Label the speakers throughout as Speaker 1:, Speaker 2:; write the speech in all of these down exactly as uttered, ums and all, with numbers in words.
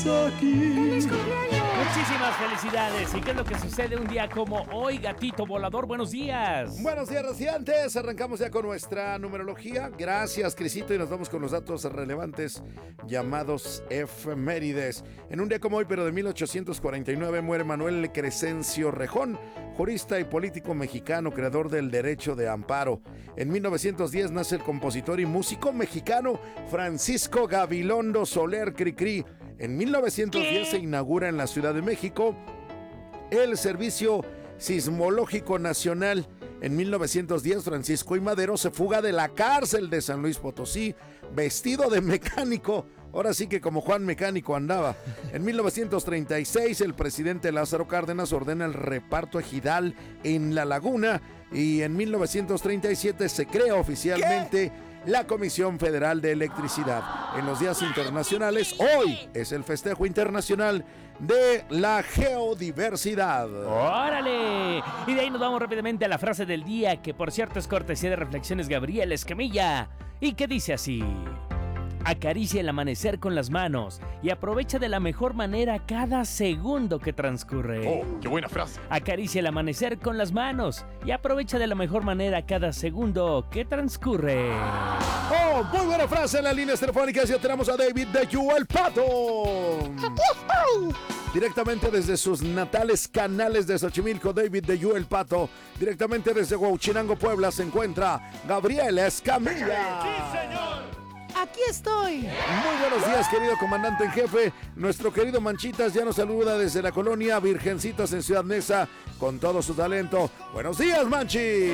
Speaker 1: aquí.
Speaker 2: Muchísimas felicidades. ¿Y qué es lo que sucede un día como hoy, gatito volador? Buenos días.
Speaker 1: Buenos días, recientes. Arrancamos ya con nuestra numerología. Gracias, Crisito. Y nos vamos con los datos relevantes llamados efemérides. En un día como hoy, pero de mil ochocientos cuarenta y nueve, muere Manuel Crescencio Rejón, jurista y político mexicano, creador del derecho de amparo. En mil novecientos diez nace el compositor y músico mexicano Francisco Gabilondo Soler Cricri. En mil novecientos diez se inaugura en la Ciudad de México el Servicio Sismológico Nacional. En mil novecientos diez, Francisco I. Madero se fuga de la cárcel de San Luis Potosí vestido de mecánico. Ahora sí que como Juan Mecánico andaba. En mil novecientos treinta y seis, el presidente Lázaro Cárdenas ordena el reparto ejidal en La Laguna. Y en mil novecientos treinta y siete se crea oficialmente ¿Qué? la Comisión Federal de Electricidad. En los días internacionales, hoy es el festejo internacional de la geodiversidad.
Speaker 2: ¡Órale! Y de ahí nos vamos rápidamente a la frase del día, que por cierto es cortesía de Reflexiones Gabriel Escamilla, y que dice así: acaricia el amanecer con las manos y aprovecha de la mejor manera cada segundo que transcurre.
Speaker 3: ¡Oh, qué buena frase!
Speaker 2: Acaricia el amanecer con las manos y aprovecha de la mejor manera cada segundo que transcurre.
Speaker 1: ¡Oh, muy buena frase! En las líneas telefónicas ya tenemos a David de Yu, el Pato.
Speaker 4: ¡Aquí estoy!
Speaker 1: Directamente desde sus natales canales de Xochimilco, David de Yu, el Pato. Directamente desde Huauchinango, Puebla, se encuentra Gabriel Escamilla.
Speaker 3: ¡Sí, señor!
Speaker 4: Aquí estoy.
Speaker 1: Muy buenos días, querido comandante en jefe. Nuestro querido Manchitas ya nos saluda desde la colonia Virgencitas en Ciudad Neza con todo su talento. Buenos días, Manchi.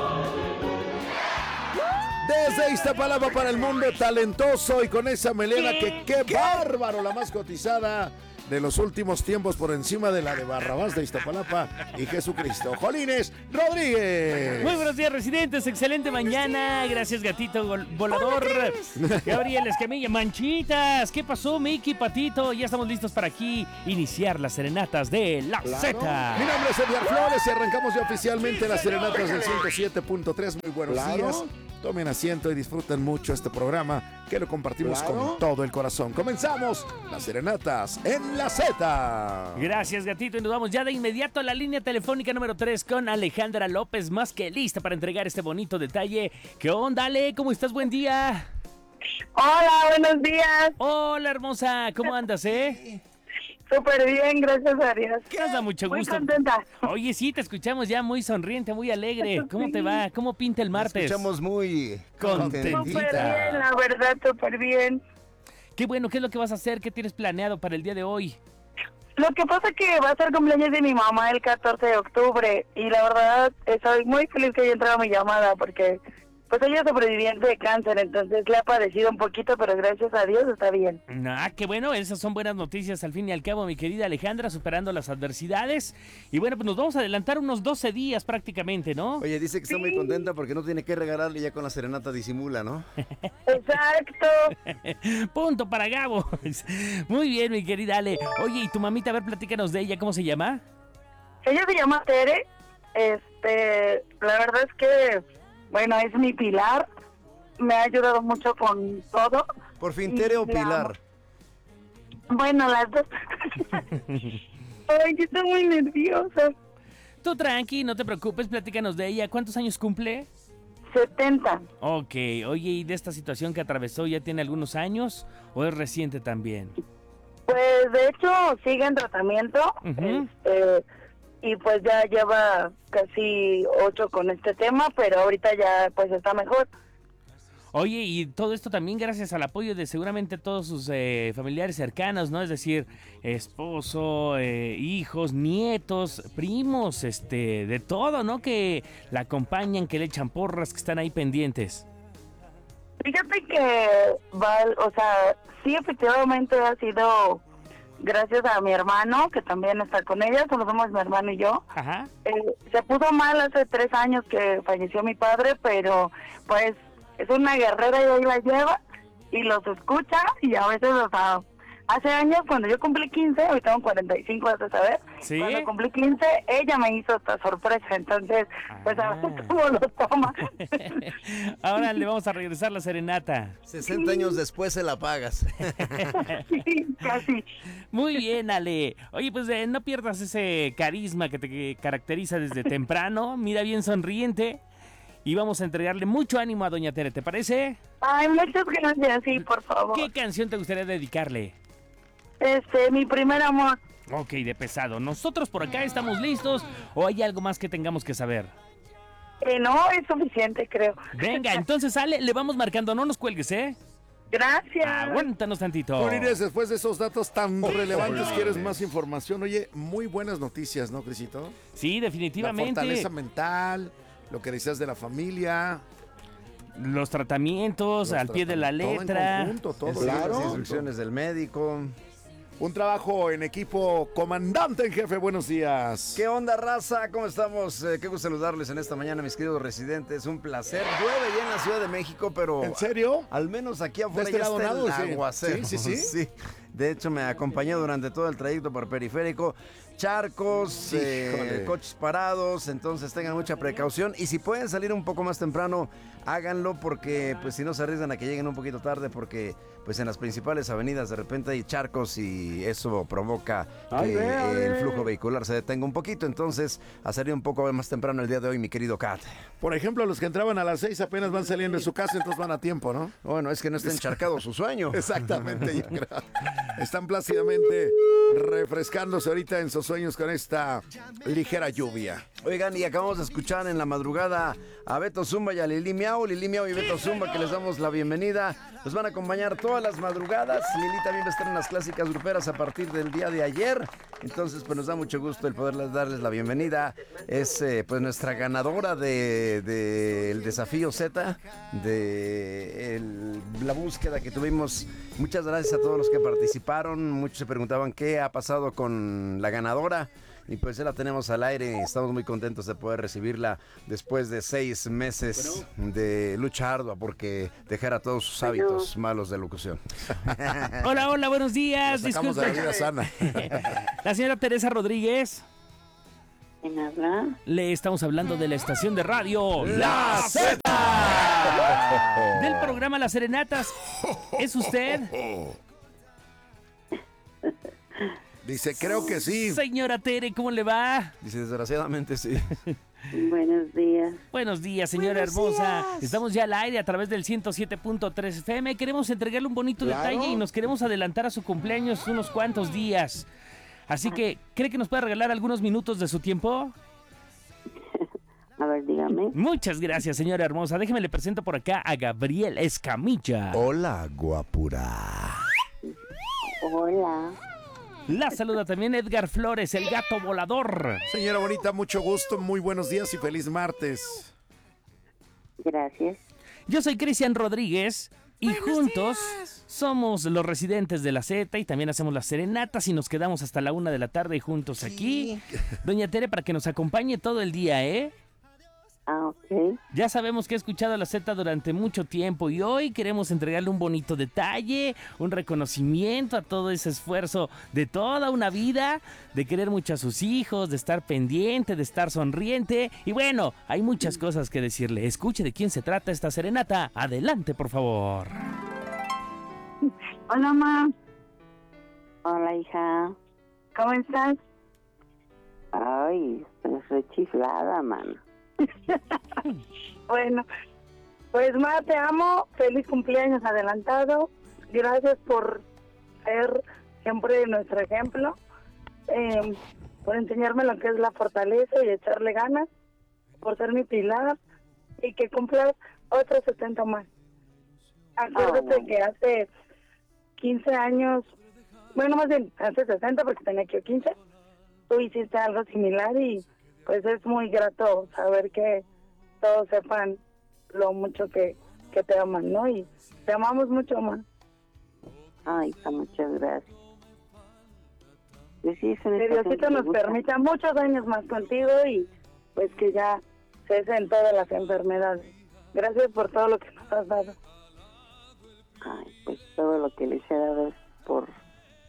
Speaker 1: Desde Iztapalapa para el mundo, talentoso y con esa melena que qué bárbaro, la más cotizada de los últimos tiempos por encima de la de Barrabás de Iztapalapa y Jesucristo. Jolines Rodríguez.
Speaker 2: Muy buenos días, residentes. Excelente mañana. Gracias, gatito volador. Gabriel Escamilla. Manchitas. ¿Qué pasó, Mickey, Patito? Ya estamos listos para aquí iniciar las serenatas de la
Speaker 1: Claro.
Speaker 2: Z.
Speaker 1: Mi nombre es Edgar Flores y arrancamos ya oficialmente las serenatas del ciento siete punto tres. Muy buenos
Speaker 5: Claro.
Speaker 1: días. Tomen asiento y disfruten mucho este programa que lo compartimos
Speaker 5: Claro.
Speaker 1: con todo el corazón. Comenzamos las serenatas en la Z.
Speaker 2: Gracias, gatito. Y nos vamos ya de inmediato a la línea telefónica número tres con Alejandra López, más que lista para entregar este bonito detalle. ¿Qué onda, Ale? ¿Cómo estás? Buen día.
Speaker 6: Hola, buenos días.
Speaker 2: Hola, hermosa. ¿Cómo andas, eh?
Speaker 6: Súper bien, gracias a Dios.
Speaker 2: Nos da mucho
Speaker 6: Muy
Speaker 2: gusto.
Speaker 6: contenta.
Speaker 2: Oye, sí, te escuchamos ya muy sonriente, muy alegre. ¿Cómo te va? ¿Cómo pinta el martes?
Speaker 5: Escuchamos muy
Speaker 2: Contentita.
Speaker 6: Súper bien, la verdad, súper bien.
Speaker 2: Qué bueno, ¿qué es lo que vas a hacer? ¿Qué tienes planeado para el día de hoy?
Speaker 6: Lo que pasa es que va a ser cumpleaños de mi mamá el catorce de octubre y la verdad estoy muy feliz que haya entrado mi llamada porque pues ella es sobreviviente de cáncer, entonces le ha padecido un poquito, pero gracias a Dios está bien.
Speaker 2: Ah, qué bueno, esas son buenas noticias al fin y al cabo, mi querida Alejandra, superando las adversidades. Y bueno, pues nos vamos a adelantar unos doce días prácticamente, ¿no?
Speaker 5: Oye, dice que está muy contenta porque no tiene que regalarle, ya con la serenata disimula, ¿no?
Speaker 6: Exacto.
Speaker 2: Punto para Gabo. Muy bien, mi querida Ale. Oye, ¿y tu mamita? A ver, platícanos de ella, ¿cómo se llama?
Speaker 6: Ella se llama Tere. Este, la verdad es que, bueno, es mi pilar. Me ha ayudado mucho con todo.
Speaker 5: Por fin,
Speaker 6: Y
Speaker 5: Tere o
Speaker 6: la
Speaker 5: Pilar.
Speaker 6: Bueno, las dos. Ay, yo estoy muy nerviosa.
Speaker 2: Tú tranqui, no te preocupes, platícanos de ella. ¿Cuántos años cumple?
Speaker 6: setenta.
Speaker 2: Ok, oye, ¿y de esta situación que atravesó ya tiene algunos años o es reciente también?
Speaker 6: Pues de hecho sigue en tratamiento.
Speaker 2: Ujú.
Speaker 6: Este, y pues ya lleva casi ocho con este tema, pero ahorita ya pues está mejor.
Speaker 2: Oye, y todo esto también gracias al apoyo de seguramente todos sus eh, familiares cercanos, ¿no? Es decir, esposo, eh, hijos, nietos, primos, este, de todo, ¿no? Que la acompañan, que le echan porras, que están ahí pendientes.
Speaker 6: Fíjate que Val, o sea, sí efectivamente ha sido gracias a mi hermano, que también está con ella, solo somos mi hermano y yo.
Speaker 2: Ajá.
Speaker 6: Eh, se puso mal hace tres años que falleció mi padre, pero pues es una guerrera y ahí la lleva y los escucha y a veces, o sea, hace años, cuando yo cumplí quince, hoy tengo cuarenta y cinco, vas a saber.
Speaker 2: ¿Sí?
Speaker 6: Cuando cumplí quince, ella me hizo esta sorpresa, entonces, pues a ver cómo lo toma.
Speaker 2: Ahora le vamos a regresar la serenata.
Speaker 5: sesenta años después se la pagas.
Speaker 6: Sí, casi.
Speaker 2: Muy bien, Ale. Oye, pues eh, no pierdas ese carisma que te que caracteriza desde temprano. Mira bien sonriente. Y vamos a entregarle mucho ánimo a Doña Tere, ¿te parece?
Speaker 6: Ay, muchas gracias, sí, por favor.
Speaker 2: ¿Qué canción te gustaría dedicarle?
Speaker 6: Este, mi primer amor.
Speaker 2: Ok, de pesado. ¿Nosotros por acá estamos listos o hay algo más que tengamos que saber?
Speaker 6: Eh, no, es suficiente, creo.
Speaker 2: Venga, entonces, Ale, le vamos marcando. No nos cuelgues, ¿eh?
Speaker 6: Gracias.
Speaker 2: Aguántanos tantito.
Speaker 1: Bueno, Inés, después de esos datos tan relevantes, ¿quieres más información? Oye, muy buenas noticias, ¿no, Crisito?
Speaker 2: Sí,
Speaker 1: La
Speaker 2: definitivamente.
Speaker 1: fortaleza mental, lo que decías de la familia.
Speaker 2: Los tratamientos
Speaker 1: los
Speaker 2: al pie de la
Speaker 1: tratamientos, todo en
Speaker 2: letra.
Speaker 1: conjunto, todo,
Speaker 5: Sí,
Speaker 1: claro.
Speaker 5: las instrucciones del médico.
Speaker 1: Un trabajo en equipo. Comandante en jefe, buenos días.
Speaker 5: ¿Qué onda, raza? ¿Cómo estamos? Eh, qué gusto saludarles en esta mañana, mis queridos residentes. Un placer. Llueve ya en la Ciudad de México, pero...
Speaker 1: ¿En serio?
Speaker 5: Al menos aquí afuera
Speaker 1: ¿De este
Speaker 5: ya
Speaker 1: lado
Speaker 5: está
Speaker 1: nado?
Speaker 5: el
Speaker 1: Sí.
Speaker 5: aguacero.
Speaker 1: Sí, sí, sí.
Speaker 5: De hecho, me acompañó durante todo el trayecto por periférico. Charcos, eh,
Speaker 1: Híjole.
Speaker 5: coches parados, entonces tengan mucha precaución. Y si pueden salir un poco más temprano, háganlo porque pues si no se arriesgan a que lleguen un poquito tarde porque pues en las principales avenidas de repente hay charcos y eso provoca
Speaker 1: Ay,
Speaker 5: que
Speaker 1: ve, a
Speaker 5: el
Speaker 1: ver.
Speaker 5: flujo vehicular se detenga un poquito. Entonces, a salir un poco más temprano el día de hoy, mi querido Kat.
Speaker 1: Por ejemplo, los que entraban a las seis apenas van saliendo de su casa, entonces van a tiempo, ¿no?
Speaker 5: Bueno, es que no está encharcado su sueño.
Speaker 1: Exactamente, yo creo. Están plácidamente refrescándose ahorita en sus sueños con esta ligera lluvia.
Speaker 5: Oigan, y acabamos de escuchar en la madrugada a Beto Zumba y a Lili Miau. Lili Miau y Beto Zumba, que les damos la bienvenida. Nos van a acompañar todas las madrugadas. Lili también va a estar en las clásicas gruperas a partir del día de ayer. Entonces, pues nos da mucho gusto el poderles darles la bienvenida. Es eh, pues nuestra ganadora de, de el desafío Z, de el- la búsqueda que tuvimos. Muchas gracias a todos los que participaron. Muchos se preguntaban qué ha pasado con la ganadora. Y pues ya la tenemos al aire, estamos muy contentos de poder recibirla después de seis meses de lucha ardua porque dejara todos sus hábitos malos de locución.
Speaker 2: Hola, hola, buenos días.
Speaker 1: Lo sacamos de la
Speaker 2: Disculpe.
Speaker 1: vida sana.
Speaker 2: La señora Teresa Rodríguez.
Speaker 6: ¿Quién habla?
Speaker 2: Le estamos hablando de la estación de radio La Z. Del programa Las Serenatas. ¿Es usted?
Speaker 1: Dice, creo que sí.
Speaker 2: Señora Tere, ¿cómo le va?
Speaker 5: Dice, desgraciadamente sí.
Speaker 3: Buenos días.
Speaker 2: Buenos días, señora hermosa. Estamos ya al aire a través del ciento siete punto tres F M. Queremos entregarle un bonito
Speaker 1: Claro.
Speaker 2: detalle y nos queremos adelantar a su cumpleaños unos cuantos días. Así que, ¿cree que nos puede regalar algunos minutos de su tiempo?
Speaker 3: A ver, dígame.
Speaker 2: Muchas gracias, señora hermosa. Déjeme le presento por acá a Gabriel Escamilla.
Speaker 5: Hola, guapura.
Speaker 3: Hola.
Speaker 2: La saluda también Edgar Flores, el gato volador.
Speaker 1: Señora bonita, mucho gusto, muy buenos días y feliz martes.
Speaker 3: Gracias.
Speaker 2: Yo soy Cristian Rodríguez y juntos somos los residentes de la Z y también hacemos las serenatas y nos quedamos hasta la una de la tarde juntos aquí. Doña Tere, para que nos acompañe todo el día, ¿eh?
Speaker 3: Ah, ok.
Speaker 2: Ya sabemos que ha escuchado a la Z durante mucho tiempo y hoy queremos entregarle un bonito detalle, un reconocimiento a todo ese esfuerzo de toda una vida, de querer mucho a sus hijos, de estar pendiente, de estar sonriente. Y bueno, hay muchas cosas que decirle. Escuche de quién se trata esta serenata. Adelante, por favor.
Speaker 6: Hola, ma.
Speaker 3: Hola, hija.
Speaker 6: ¿Cómo estás?
Speaker 3: Ay, estoy chiflada, man.
Speaker 6: Bueno, pues ma, te amo. Feliz cumpleaños adelantado. Gracias por ser siempre nuestro ejemplo. Eh, por enseñarme lo que es la fortaleza y echarle ganas. Por ser mi pilar. Y que cumplas otros setenta más. Acuérdate
Speaker 3: Oh.
Speaker 6: que hace quince años, bueno, más bien hace sesenta porque tenía que quince, tú hiciste algo similar y pues es muy grato saber que todos sepan lo mucho que, que te aman, ¿no? Y te amamos mucho más.
Speaker 3: Ay, hija, muchas gracias. Pues sí, es una
Speaker 6: Que
Speaker 3: estación
Speaker 6: Diosito
Speaker 3: que me
Speaker 6: nos
Speaker 3: gusta.
Speaker 6: permita muchos años más contigo y pues que ya cesen todas las enfermedades. Gracias por todo lo que nos has dado.
Speaker 3: Ay, pues todo lo que les he dado es por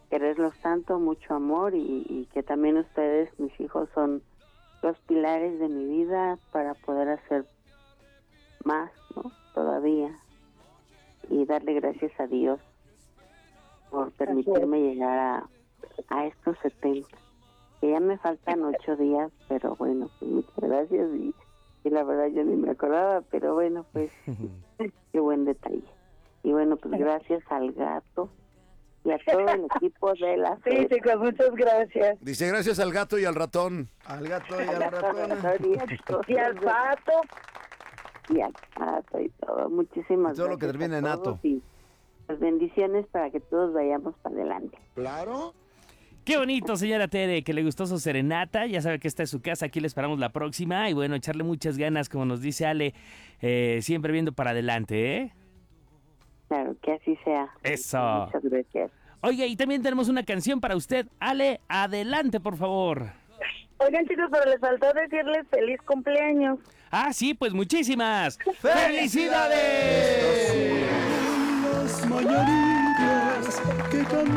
Speaker 3: quererlos tanto, mucho amor y, y que también ustedes, mis hijos, son los pilares de mi vida para poder hacer más, ¿no? Todavía. Y darle gracias a Dios por permitirme llegar a, a estos setenta. Que ya me faltan ocho días, pero bueno, pues muchas gracias y, y la verdad yo ni me acordaba, pero bueno, pues qué buen detalle. Y bueno, pues gracias al gato y a todo el equipo de la
Speaker 6: Sí,
Speaker 3: fiesta.
Speaker 6: chicos, muchas gracias.
Speaker 1: Dice gracias al gato y al ratón.
Speaker 5: Al gato y al
Speaker 3: A
Speaker 5: ratón.
Speaker 3: y a todos
Speaker 6: Y al
Speaker 3: los-
Speaker 6: pato.
Speaker 3: y al pato y todo. Muchísimas
Speaker 5: Y todo lo que
Speaker 3: gracias
Speaker 5: termine
Speaker 3: a
Speaker 5: en
Speaker 3: todos
Speaker 5: ato.
Speaker 3: y pues bendiciones para que todos vayamos para adelante.
Speaker 1: Claro.
Speaker 2: Qué bonito, señora Tere, que le gustó su serenata. Ya sabe que esta es su casa, aquí le esperamos la próxima. Y bueno, echarle muchas ganas, como nos dice Ale, eh, siempre viendo para adelante, ¿eh?
Speaker 3: Claro, que así sea.
Speaker 2: Eso.
Speaker 3: Muchas gracias.
Speaker 2: Oiga, y también tenemos una canción para usted. Ale, adelante, por favor.
Speaker 6: Oigan, chicos, pero les faltó decirles feliz cumpleaños.
Speaker 2: Ah, sí, pues muchísimas.
Speaker 5: ¡Felicidades!
Speaker 7: Las mañanitas que